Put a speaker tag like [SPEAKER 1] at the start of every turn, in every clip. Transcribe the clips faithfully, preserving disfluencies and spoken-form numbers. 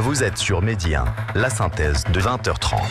[SPEAKER 1] Vous êtes sur Midi un, la synthèse de vingt heures trente.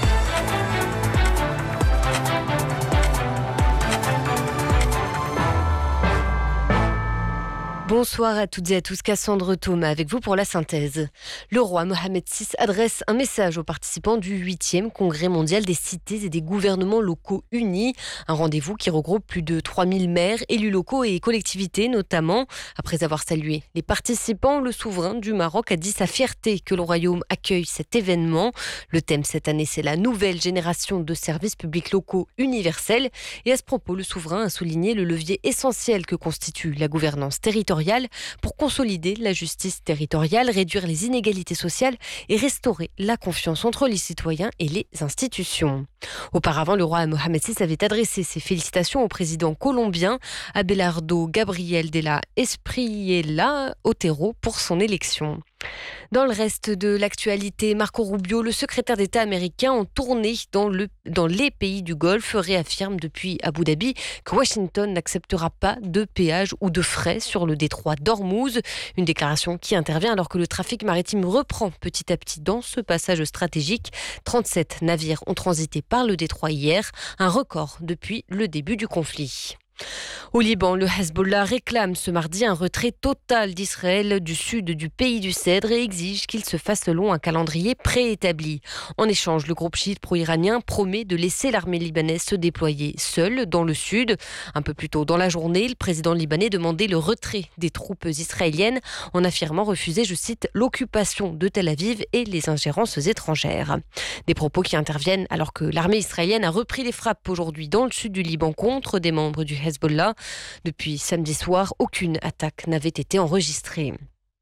[SPEAKER 2] Bonsoir à toutes et à tous, Cassandre Thomas avec vous pour la synthèse. Le roi Mohamed six adresse un message aux participants du huitième congrès mondial des cités et des gouvernements locaux unis. Un rendez-vous qui regroupe plus de trois mille maires, élus locaux et collectivités notamment. Après avoir salué les participants, le souverain du Maroc a dit sa fierté que le royaume accueille cet événement. Le thème cette année, c'est la nouvelle génération de services publics locaux universels. Et à ce propos, le souverain a souligné le levier essentiel que constitue la gouvernance territoriale pour consolider la justice territoriale, réduire les inégalités sociales et restaurer la confiance entre les citoyens et les institutions. Auparavant, le roi Mohamed six avait adressé ses félicitations au président colombien Abelardo Gabriel de la Espriella Otero pour son élection. Dans le reste de l'actualité, Marco Rubio, le secrétaire d'État américain en tournée dans, le, dans les pays du Golfe, réaffirme depuis Abu Dhabi que Washington n'acceptera pas de péage ou de frais sur le détroit d'Ormuz. Une déclaration qui intervient alors que le trafic maritime reprend petit à petit dans ce passage stratégique. trente-sept navires ont transité par le détroit hier, un record depuis le début du conflit. Au Liban, le Hezbollah réclame ce mardi un retrait total d'Israël du sud du pays du Cèdre et exige qu'il se fasse selon un calendrier préétabli. En échange, le groupe chiite pro-iranien promet de laisser l'armée libanaise se déployer seule dans le sud. Un peu plus tôt dans la journée, le président libanais demandait le retrait des troupes israéliennes en affirmant refuser, je cite, l'occupation de Tel Aviv et les ingérences étrangères. Des propos qui interviennent alors que l'armée israélienne a repris les frappes aujourd'hui dans le sud du Liban contre des membres du Hezbollah. Depuis samedi soir, aucune attaque n'avait été enregistrée.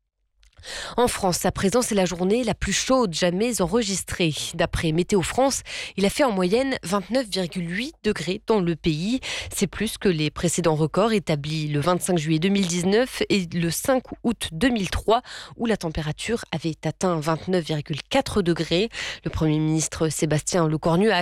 [SPEAKER 2] En France, à présent, c'est la journée la plus chaude jamais enregistrée. D'après Météo France, il a fait en moyenne vingt-neuf virgule huit degrés dans le pays. C'est plus que les précédents records établis le vingt-cinq juillet deux mille dix-neuf et le cinq août deux mille trois, où la température avait atteint vingt-neuf virgule quatre degrés. Le Premier ministre Sébastien Lecornu a